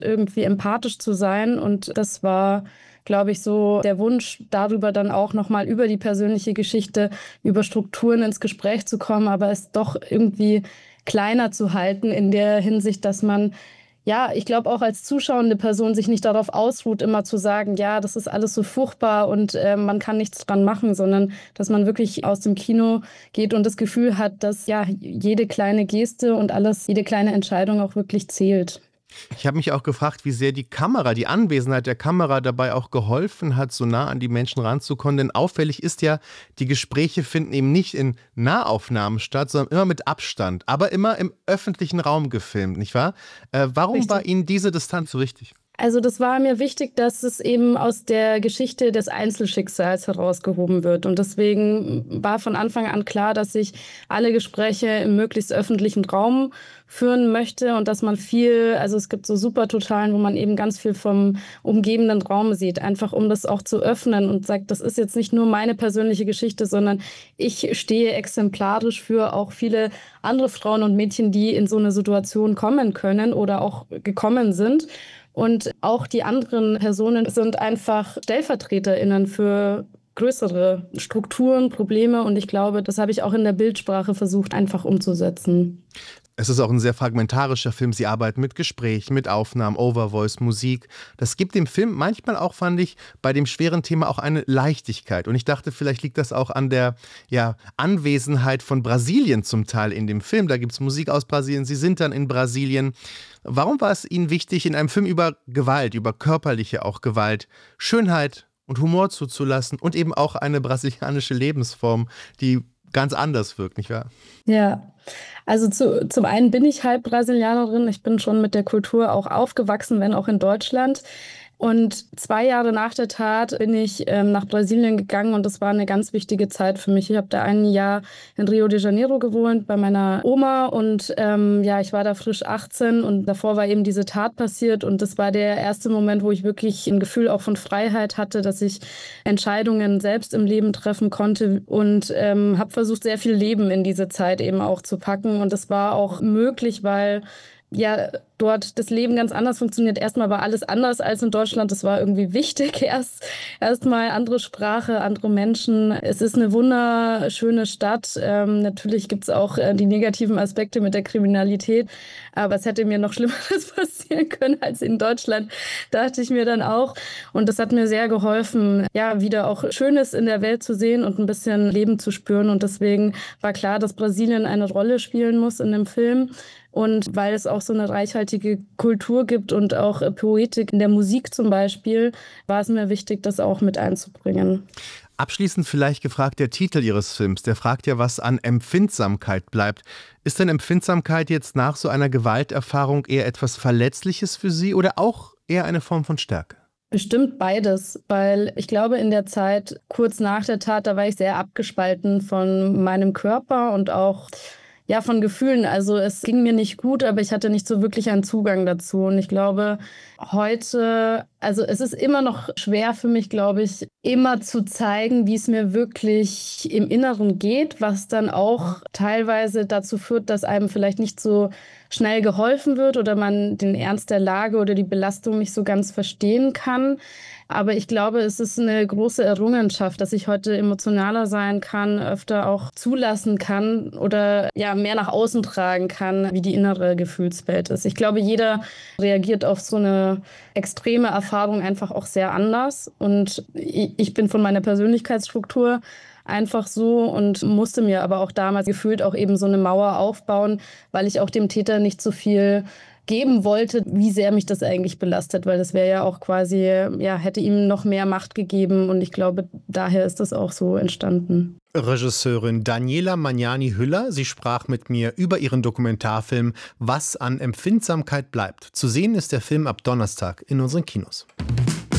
irgendwie empathisch zu sein. Und das war, glaube ich, so der Wunsch, darüber dann auch nochmal über die persönliche Geschichte, über Strukturen ins Gespräch zu kommen, aber es doch irgendwie kleiner zu halten in der Hinsicht, dass man, ja, ich glaube auch als zuschauende Person sich nicht darauf ausruht, immer zu sagen, ja, das ist alles so furchtbar und man kann nichts dran machen, sondern dass man wirklich aus dem Kino geht und das Gefühl hat, dass ja jede kleine Geste und alles, jede kleine Entscheidung auch wirklich zählt. Ich habe mich auch gefragt, wie sehr die Kamera, die Anwesenheit der Kamera dabei auch geholfen hat, so nah an die Menschen ranzukommen. Denn auffällig ist ja, die Gespräche finden eben nicht in Nahaufnahmen statt, sondern immer mit Abstand, aber immer im öffentlichen Raum gefilmt, nicht wahr? Warum Richtig. war Ihnen diese Distanz so wichtig? Also das war mir wichtig, dass es eben aus der Geschichte des Einzelschicksals herausgehoben wird. Und deswegen war von Anfang an klar, dass ich alle Gespräche im möglichst öffentlichen Raum führen möchte und dass man viel, also es gibt so Supertotalen, wo man eben ganz viel vom umgebenden Raum sieht, einfach um das auch zu öffnen und sagt, das ist jetzt nicht nur meine persönliche Geschichte, sondern ich stehe exemplarisch für auch viele andere Frauen und Mädchen, die in so eine Situation kommen können oder auch gekommen sind. Und auch die anderen Personen sind einfach StellvertreterInnen für größere Strukturen, Probleme. Und ich glaube, das habe ich auch in der Bildsprache versucht, einfach umzusetzen. Es ist auch ein sehr fragmentarischer Film. Sie arbeiten mit Gesprächen, mit Aufnahmen, Overvoice, Musik. Das gibt dem Film manchmal auch, fand ich, bei dem schweren Thema auch eine Leichtigkeit. Und ich dachte, vielleicht liegt das auch an der Anwesenheit von Brasilien zum Teil in dem Film. Da gibt es Musik aus Brasilien. Sie sind dann in Brasilien. Warum war es Ihnen wichtig, in einem Film über Gewalt, über körperliche auch Gewalt, Schönheit und Humor zuzulassen und eben auch eine brasilianische Lebensform, die ganz anders wirkt, nicht wahr? Ja, also zum einen bin ich halb Brasilianerin. Ich bin schon mit der Kultur auch aufgewachsen, wenn auch in Deutschland. Und 2 Jahre nach der Tat bin ich nach Brasilien gegangen und das war eine ganz wichtige Zeit für mich. Ich habe da ein Jahr in Rio de Janeiro gewohnt bei meiner Oma und ich war da frisch 18 und davor war eben diese Tat passiert und das war der erste Moment, wo ich wirklich ein Gefühl auch von Freiheit hatte, dass ich Entscheidungen selbst im Leben treffen konnte und habe versucht, sehr viel Leben in diese Zeit eben auch zu packen und das war auch möglich, weil ja, dort das Leben ganz anders funktioniert. Erstmal war alles anders als in Deutschland. Das war irgendwie wichtig. Erstmal andere Sprache, andere Menschen. Es ist eine wunderschöne Stadt. Natürlich gibt es auch die negativen Aspekte mit der Kriminalität. Aber es hätte mir noch Schlimmeres passieren können als in Deutschland, dachte ich mir dann auch. Und das hat mir sehr geholfen, ja, wieder auch Schönes in der Welt zu sehen und ein bisschen Leben zu spüren. Und deswegen war klar, dass Brasilien eine Rolle spielen muss in dem Film. Und weil es auch so eine reichhaltige Kultur gibt und auch Poetik in der Musik zum Beispiel, war es mir wichtig, das auch mit einzubringen. Abschließend vielleicht gefragt, der Titel Ihres Films, der fragt ja, was an Empfindsamkeit bleibt. Ist denn Empfindsamkeit jetzt nach so einer Gewalterfahrung eher etwas Verletzliches für Sie oder auch eher eine Form von Stärke? Bestimmt beides, weil ich glaube, in der Zeit kurz nach der Tat, da war ich sehr abgespalten von meinem Körper und auch von Gefühlen. Also es ging mir nicht gut, aber ich hatte nicht so wirklich einen Zugang dazu. Und ich glaube, heute, also es ist immer noch schwer für mich, glaube ich, immer zu zeigen, wie es mir wirklich im Inneren geht, was dann auch teilweise dazu führt, dass einem vielleicht nicht so schnell geholfen wird oder man den Ernst der Lage oder die Belastung nicht so ganz verstehen kann. Aber ich glaube, es ist eine große Errungenschaft, dass ich heute emotionaler sein kann, öfter auch zulassen kann oder mehr nach außen tragen kann, wie die innere Gefühlswelt ist. Ich glaube, jeder reagiert auf so eine extreme Erfahrung einfach auch sehr anders. Und ich bin von meiner Persönlichkeitsstruktur einfach so und musste mir aber auch damals gefühlt auch eben so eine Mauer aufbauen, weil ich auch dem Täter nicht so viel geben wollte, wie sehr mich das eigentlich belastet, weil das wäre ja auch quasi, hätte ihm noch mehr Macht gegeben und ich glaube, daher ist das auch so entstanden. Regisseurin Daniela Magnani-Hüller, sie sprach mit mir über ihren Dokumentarfilm Was an Empfindsamkeit bleibt. Zu sehen ist der Film ab Donnerstag in unseren Kinos.